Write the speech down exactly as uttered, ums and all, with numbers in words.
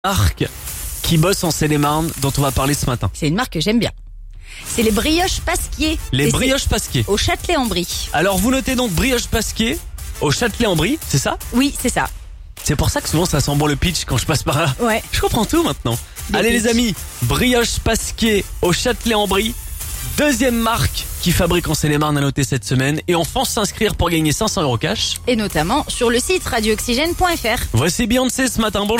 Marque qui bosse en Seine-et-Marne dont on va parler ce matin. C'est une marque que j'aime bien. C'est les brioches Pasquier. Les Et brioches Pasquier. c'est Au Châtelet-en-Brie. Alors vous notez donc brioches Pasquier au Châtelet-en-Brie, c'est ça? Oui, c'est ça. C'est pour ça que souvent ça sent bon le pitch quand je passe par là. Ouais. Je comprends tout maintenant. Le Allez pitch. les amis, brioche Pasquier au Châtelet-en-Brie. Deuxième marque qui fabrique en Seine-et-Marne à noter cette semaine. Et on fonce s'inscrire pour gagner cinq cents euros cash. Et notamment sur le site radio oxygène point f r. Voici Beyoncé ce matin, bonjour.